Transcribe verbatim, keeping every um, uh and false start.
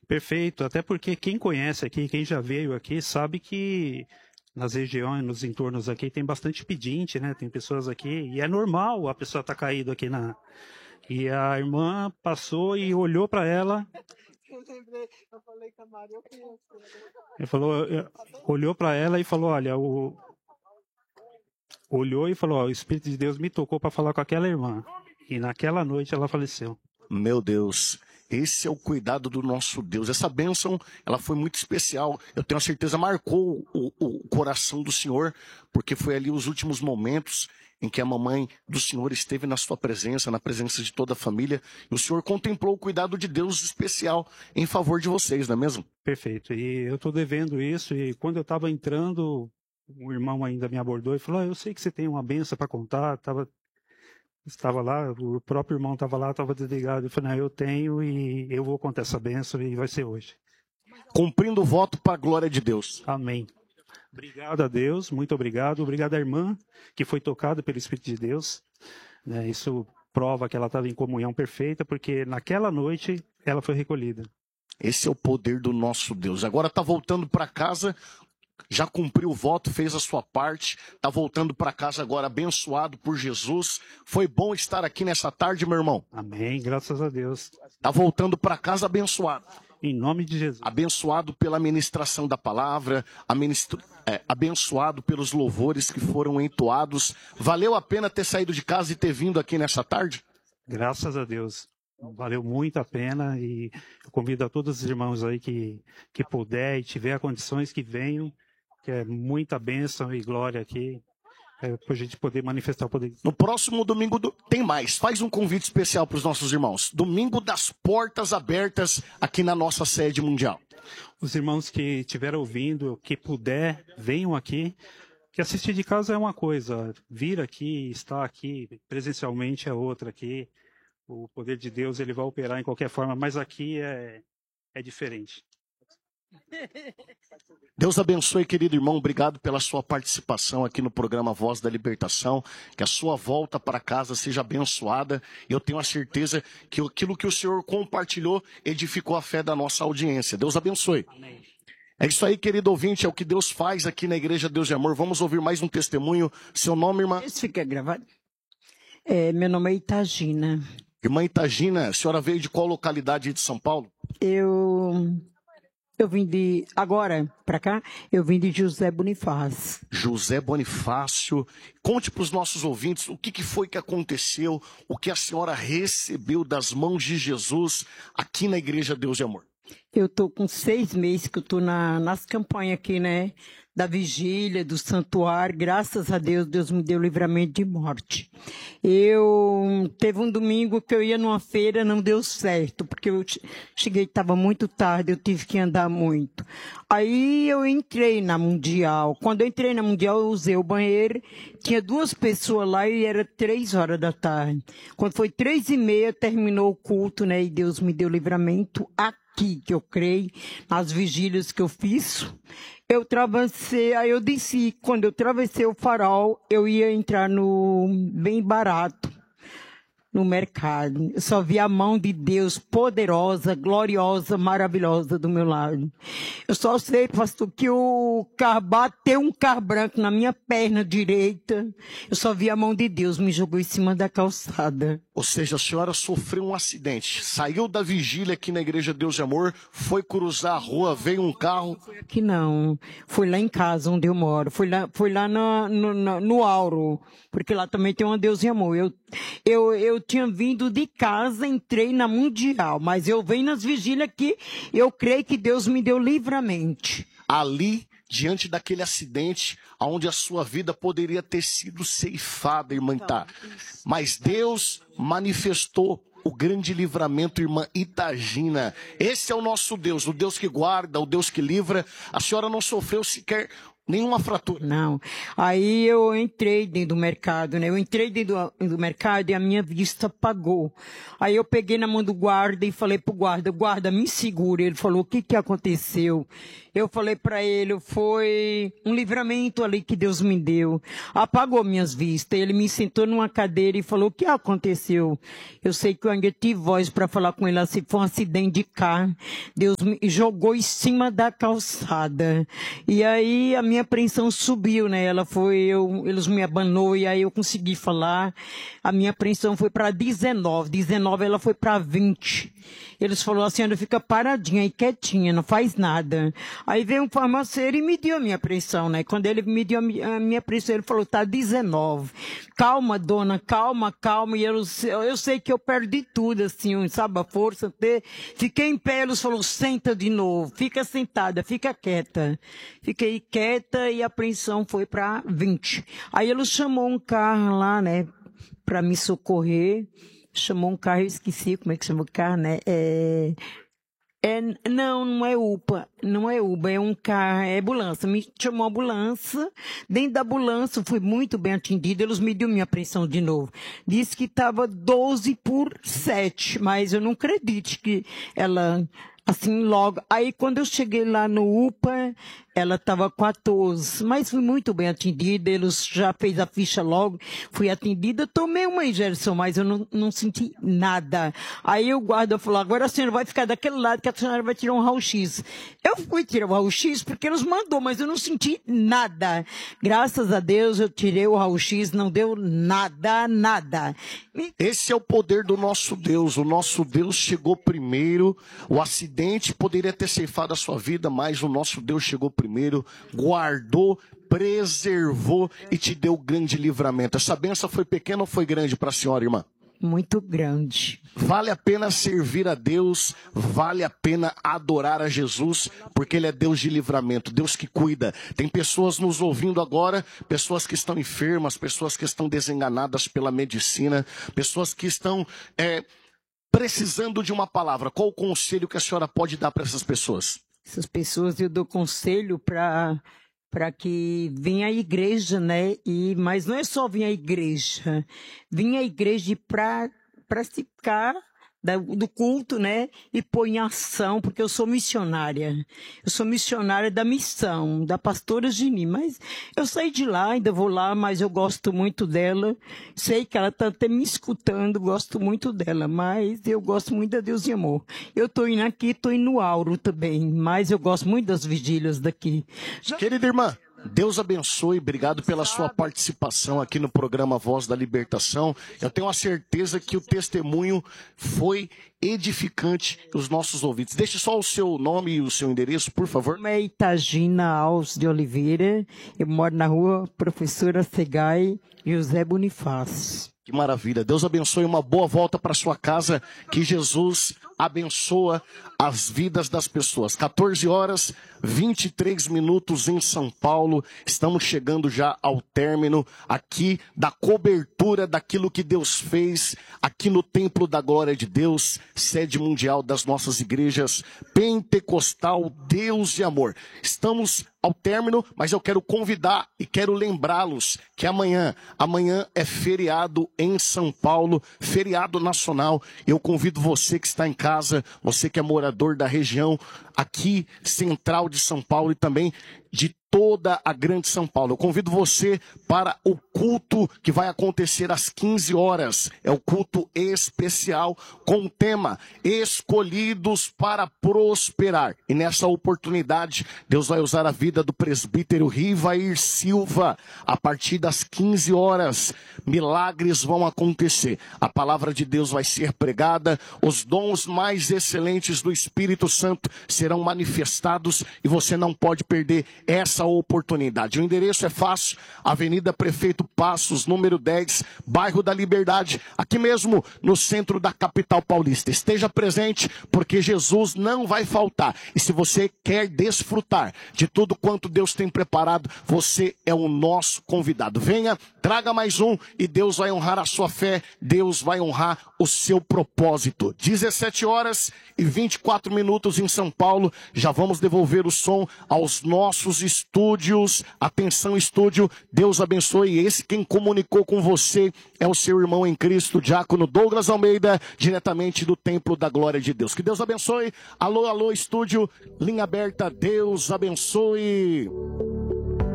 Perfeito, até porque quem conhece aqui, quem já veio aqui, sabe que nas regiões, nos entornos aqui, tem bastante pedinte, né? Tem pessoas aqui, e é normal a pessoa estar tá caído aqui na... E a irmã passou e olhou para ela. Eu lembrei, eu falei com a Maria, eu conheço. Ele falou, olhou para ela e falou, olha, o... olhou e falou, ó, o Espírito de Deus me tocou para falar com aquela irmã. E naquela noite ela faleceu. Meu Deus, esse é o cuidado do nosso Deus. Essa bênção, ela foi muito especial. Eu tenho a certeza, marcou o, o coração do Senhor, porque foi ali os últimos momentos em que a mamãe do Senhor esteve na sua presença, na presença de toda a família. E o Senhor contemplou o cuidado de Deus especial em favor de vocês, não é mesmo? Perfeito. E eu estou devendo isso. E quando eu estava entrando, o irmão ainda me abordou e falou, ah, eu sei que você tem uma benção para contar. Tava... Estava lá, o próprio irmão estava lá, estava desligado. Eu falei, não, eu tenho e eu vou contar essa bênção e vai ser hoje. Cumprindo o voto para a glória de Deus. Amém. Obrigado a Deus, muito obrigado. Obrigado à irmã que foi tocada pelo Espírito de Deus. Né, isso prova que ela estava em comunhão perfeita, porque naquela noite ela foi recolhida. Esse é o poder do nosso Deus. Agora está voltando para casa, já cumpriu o voto, fez a sua parte, está voltando para casa agora abençoado por Jesus. Foi bom estar aqui nessa tarde, meu irmão. Amém, graças a Deus. Está voltando para casa abençoado. Em nome de Jesus. Abençoado pela ministração da palavra, administra... é, abençoado pelos louvores que foram entoados. Valeu a pena ter saído de casa e ter vindo aqui nessa tarde? Graças a Deus. Valeu muito a pena e eu convido a todos os irmãos aí que, que puder e tiver condições que venham, que é muita bênção e glória aqui, é, para a gente poder manifestar o poder. No próximo domingo do... tem mais. Faz um convite especial para os nossos irmãos. Domingo das portas abertas aqui na nossa sede mundial. Os irmãos que estiveram ouvindo, que puder, venham aqui. Que assistir de casa é uma coisa, vir aqui, estar aqui presencialmente é outra aqui. O poder de Deus ele vai operar em qualquer forma, mas aqui é, é diferente. Deus abençoe, querido irmão. Obrigado pela sua participação aqui no programa Voz da Libertação. Que a sua volta para casa seja abençoada. Eu tenho a certeza que aquilo que o Senhor compartilhou edificou a fé da nossa audiência. Deus abençoe. Amém. É isso aí, querido ouvinte. É o que Deus faz aqui na Igreja Deus de Amor. Vamos ouvir mais um testemunho. Seu nome, irmã? Isso fica gravado. É, meu nome é Itagina. Irmã Itagina, a senhora veio de qual localidade de São Paulo? Eu, eu vim de, agora para cá, eu vim de José Bonifácio. José Bonifácio. Conte para os nossos ouvintes o que, que foi que aconteceu, o que a senhora recebeu das mãos de Jesus aqui na Igreja Deus de Amor. Eu tô com seis meses que eu tô na, nas campanhas aqui, né? Da vigília, do santuário. Graças a Deus, Deus me deu livramento de morte. Eu teve um domingo que eu ia numa feira, não deu certo, porque eu cheguei, estava muito tarde, eu tive que andar muito. Aí eu entrei na Mundial. Quando eu entrei na Mundial, eu usei o banheiro, tinha duas pessoas lá e era três horas da tarde. Quando foi três e meia, terminou o culto, né? E Deus me deu livramento aqui, que eu creio, nas vigílias que eu fiz. Eu travessei, aí eu desci. Quando eu travessei o farol, eu ia entrar no bem barato, no mercado. Eu só vi a mão de Deus poderosa, gloriosa, maravilhosa do meu lado. Eu só sei, pastor, que o carro bateu um carro branco na minha perna direita. Eu só vi a mão de Deus, me jogou em cima da calçada. Ou seja, a senhora sofreu um acidente, saiu da vigília aqui na Igreja Deus de Amor, foi cruzar a rua, veio um carro. Foi aqui não, foi lá em casa onde eu moro, foi lá, foi lá no, no, no Auro, porque lá também tem uma Deus de Amor. Eu, eu, eu tinha vindo de casa, entrei na Mundial, mas eu venho nas vigílias aqui, eu creio que Deus me deu livremente. Ali, diante daquele acidente, onde a sua vida poderia ter sido ceifada, irmã Itá. Mas Deus manifestou o grande livramento, irmã Itagina. Esse é o nosso Deus, o Deus que guarda, o Deus que livra. A senhora não sofreu sequer nenhuma fratura. Não. Aí eu entrei dentro do mercado, né? Eu entrei dentro do, do mercado e a minha vista apagou. Aí eu peguei na mão do guarda e falei pro guarda, guarda, me segura. Ele falou, o que que aconteceu? Eu falei para ele, foi um livramento ali que Deus me deu. Apagou minhas vistas. Ele me sentou numa cadeira e falou, o que aconteceu? Eu sei que eu ainda tive voz para falar com ele assim, foi um acidente de carro. Deus me jogou em cima da calçada. E aí a minha apreensão subiu, né? Ela foi, eu, eles me abanou e aí eu consegui falar. A minha apreensão foi para dezenove. dezenove ela foi para vinte. Eles falaram assim, ela fica paradinha e quietinha, não faz nada. Aí veio um farmacêutico e me deu a minha pressão, né? Quando ele me deu a minha pressão, ele falou, tá dezenove. Calma, dona, calma, calma. E eu, eu sei que eu perdi tudo, assim, sabe, a força. Até... Fiquei em pé, eles falaram, senta de novo, fica sentada, fica quieta. Fiquei quieta e a pressão foi para vinte. Aí ele chamou um carro lá, né, para me socorrer. Chamou um carro, eu esqueci como é que chama o carro, né? É, é, não, não é UPA, não é Uber, é um carro, é ambulância. Me chamou a ambulância, dentro da ambulância fui muito bem atendida, eles me deu minha pressão de novo. Disse que estava doze por sete, mas eu não acredito que ela... Assim, logo. Aí, quando eu cheguei lá no UPA, ela estava quatorze. Mas fui muito bem atendida. Eles já fez a ficha logo. Fui atendida. Tomei uma injeção, mas eu não, não senti nada. Aí o guarda falou, agora a senhora vai ficar daquele lado que a senhora vai tirar um raio-x. Eu fui tirar o raio-x porque eles mandou, mas eu não senti nada. Graças a Deus, eu tirei o raio-x. Não deu nada, nada. E... Esse é o poder do nosso Deus. O nosso Deus chegou primeiro. O acidente poderia ter ceifado a sua vida, mas o nosso Deus chegou primeiro, guardou, preservou e te deu grande livramento. Essa bênção foi pequena ou foi grande para a senhora, irmã? Muito grande. Vale a pena servir a Deus, vale a pena adorar a Jesus, porque Ele é Deus de livramento, Deus que cuida. Tem pessoas nos ouvindo agora, pessoas que estão enfermas, pessoas que estão desenganadas pela medicina, pessoas que estão... É, precisando de uma palavra. Qual o conselho que a senhora pode dar para essas pessoas? Essas pessoas eu dou conselho para para que venha à igreja, né? E, mas não é só vir à igreja. Venha à igreja para praticar da, do culto, né? E pôr em ação, porque eu sou missionária. Eu sou missionária da missão, da pastora Gini. Mas eu saí de lá, ainda vou lá, mas eu gosto muito dela. Sei que ela está até me escutando, gosto muito dela. Mas eu gosto muito da Deus e Amor. Eu estou indo aqui, estou indo no Auro também. Mas eu gosto muito das vigílias daqui. Já... Querida irmã, Deus abençoe, obrigado pela sua participação aqui no programa Voz da Libertação. Eu tenho a certeza que o testemunho foi edificante os nossos ouvintes. Deixe só o seu nome e o seu endereço, por favor. Meu nome é Itagina Alves de Oliveira, eu moro na rua Professora Segai José Bonifácio. Que maravilha, Deus abençoe, uma boa volta para sua casa, que Jesus abençoa as vidas das pessoas. quatorze horas, vinte e três minutos em São Paulo, estamos chegando já ao término aqui da cobertura daquilo que Deus fez aqui no Templo da Glória de Deus, sede mundial das nossas igrejas Pentecostal Deus de Amor. Estamos ao término, mas eu quero convidar e quero lembrá-los que amanhã, amanhã é feriado em São Paulo, feriado nacional. Eu convido você que está em casa, você que é morador da região aqui central de São Paulo e também de toda a grande São Paulo. Eu convido você para o culto que vai acontecer às quinze horas. É o culto especial com o tema Escolhidos para Prosperar. E nessa oportunidade, Deus vai usar a vida do presbítero Rivair Silva. A partir das quinze horas, milagres vão acontecer. A palavra de Deus vai ser pregada. Os dons mais excelentes do Espírito Santo serão manifestados e você não pode perder essa oportunidade. O endereço é fácil, Avenida Prefeito Passos, número dez, bairro da Liberdade, aqui mesmo no centro da capital paulista. Esteja presente, porque Jesus não vai faltar. E se você quer desfrutar de tudo quanto Deus tem preparado, você é o nosso convidado. Venha, traga mais um e Deus vai honrar a sua fé, Deus vai honrar o seu propósito. dezessete horas e vinte e quatro minutos em São Paulo, já vamos devolver o som aos nossos estúdios. Atenção, estúdio, Deus abençoe. Esse quem comunicou com você é o seu irmão em Cristo, diácono Douglas Almeida, diretamente do Templo da Glória de Deus. Que Deus abençoe. Alô, alô, estúdio, linha aberta, Deus abençoe.